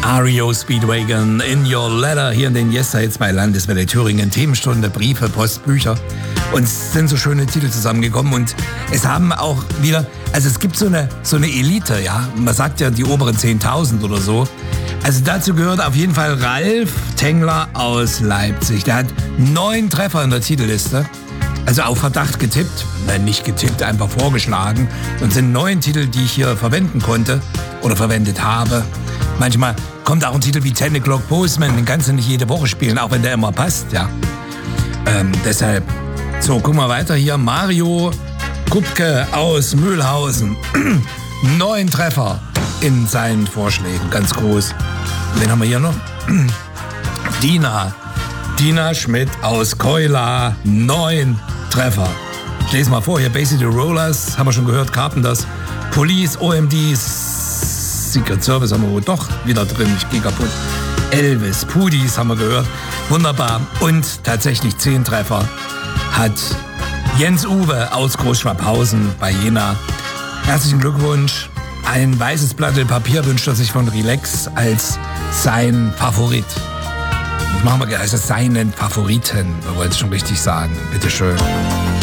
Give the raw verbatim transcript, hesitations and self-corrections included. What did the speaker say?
R E O Speedwagon, In Your Letter, hier in den Yes-Sites bei Landeswelle Thüringen, Themenstunde, Briefe, Post, Bücher. Und es sind so schöne Titel zusammengekommen und es haben auch wieder, also es gibt so eine, so eine Elite, ja, man sagt ja die oberen zehntausend oder so. Also dazu gehört auf jeden Fall Ralf Tengler aus Leipzig. Der hat neun Treffer in der Titelliste. Also auf Verdacht getippt, nein, nicht getippt, einfach vorgeschlagen. Und sind neun Titel, die ich hier verwenden konnte oder verwendet habe. Manchmal kommt auch ein Titel wie Ten O'Clock Postman, den kannst du nicht jede Woche spielen, auch wenn der immer passt, ja. Ähm, deshalb, so, guck mal weiter hier. Mario Kupke aus Mühlhausen. Neun Treffer in seinen Vorschlägen, ganz groß. Wen haben wir hier noch? Dina. Dina Schmidt aus Keula. Neun Treffer. Ich lese mal vor, hier Bay City Rollers, haben wir schon gehört, Carpenters, Police, O M D, Secret Service haben wir wohl doch wieder drin, ich gehe kaputt. Elvis, Pudis haben wir gehört, wunderbar. Und tatsächlich zehn Treffer hat Jens Uwe aus Großschwabhausen bei Jena. Herzlichen Glückwunsch. Ein weißes Blatt Papier wünscht er sich von Relax als sein Favorit. Das machen wir, also seinen Favoriten, wir wollen es schon richtig sagen. Bitteschön.